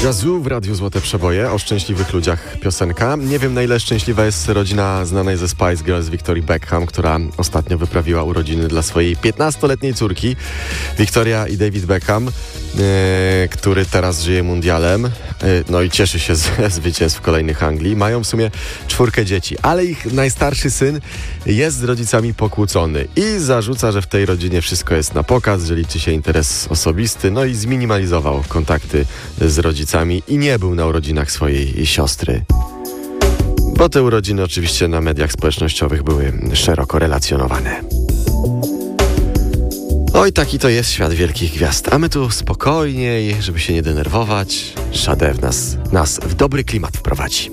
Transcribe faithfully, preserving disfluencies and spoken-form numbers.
Gazoo w Radiu Złote Przeboje, o szczęśliwych ludziach piosenka. Nie wiem, na ile szczęśliwa jest rodzina znanej ze Spice Girls Victoria Beckham, która ostatnio wyprawiła urodziny dla swojej piętnastoletniej córki. Victoria i David Beckham, yy, który teraz żyje mundialem, yy, no i cieszy się ze zwycięstw kolejnych Anglii. Mają w sumie czwórkę dzieci, ale ich najstarszy syn jest z rodzicami pokłócony i zarzuca, że w tej rodzinie wszystko jest na pokaz, że liczy się interes osobisty, no i zminimalizował kontakty z rodzicami i nie był na urodzinach swojej siostry. Bo te urodziny oczywiście na mediach społecznościowych były szeroko relacjonowane. Oj, taki to jest świat wielkich gwiazd. A my tu spokojniej, żeby się nie denerwować. Sade w nas, nas w dobry klimat wprowadzi.